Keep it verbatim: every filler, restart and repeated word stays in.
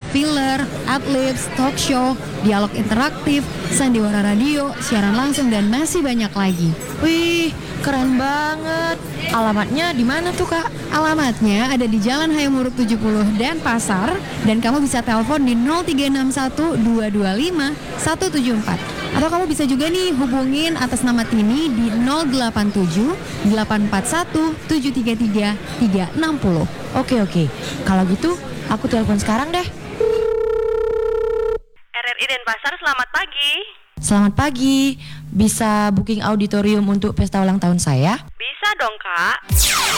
filler, adlibs, talk show, dialog interaktif, sandiwara radio, siaran langsung, dan masih banyak lagi. Wih, keren banget. Alamatnya di mana tuh, Kak? Alamatnya ada di Jalan Hayam Huruf tujuh puluh Denpasar, dan kamu bisa telepon di nol tiga enam satu dua dua lima satu tujuh empat. Atau kamu bisa juga nih hubungin atas nama Tini di nol delapan tujuh delapan empat satu tujuh tiga tiga tiga enam nol. Oke, oke. Kalau gitu, aku telepon sekarang deh. R R I Denpasar, selamat pagi. Selamat pagi. Bisa booking auditorium untuk pesta ulang tahun saya? Bisa dong, Kak.